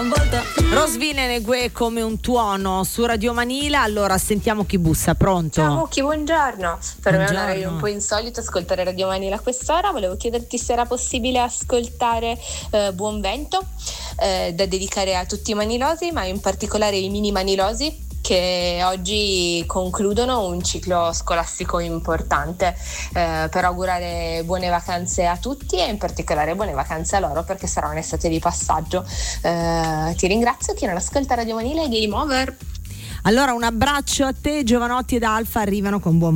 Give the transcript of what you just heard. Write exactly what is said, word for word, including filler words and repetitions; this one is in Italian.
Rosvine Negue come un tuono su Radio Manila. Allora sentiamo chi bussa. Pronto? Ciao Mucchi, buongiorno. Per Buongiorno. me è un orario un po' insolito ascoltare Radio Manila a quest'ora. Volevo chiederti se era possibile ascoltare eh, Buon Vento, eh, da dedicare a tutti i manilosi, ma in particolare i mini manilosi che oggi concludono un ciclo scolastico importante, eh, per augurare buone vacanze a tutti e in particolare buone vacanze a loro perché sarà un'estate di passaggio. Eh, ti ringrazio, chi non ascolta Radio Manila e Game Over. Allora un abbraccio a te. Giovanotti ed Alfa arrivano con Buon